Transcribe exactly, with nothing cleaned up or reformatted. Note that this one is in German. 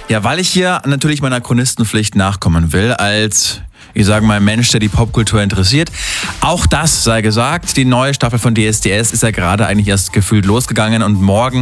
Ja, weil ich hier natürlich meiner Chronistenpflicht nachkommen will, als, ich sage mal, Mensch, der die Popkultur interessiert. Auch das sei gesagt, die neue Staffel von D S D S ist ja gerade eigentlich erst gefühlt losgegangen und morgen